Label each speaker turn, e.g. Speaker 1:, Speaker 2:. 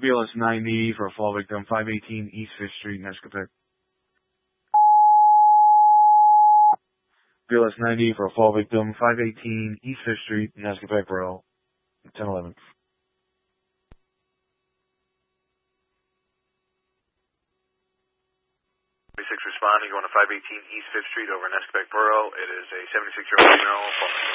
Speaker 1: BLS 90 for a fall victim, 518 East 5th Street, Nescopec. BLS 90 for a fall victim, 518 East 5th Street, Nescopec, bro. 1011.
Speaker 2: 36 responding, going to 518 East 5th Street over Nescopec Borough. It is a 76-year-old female.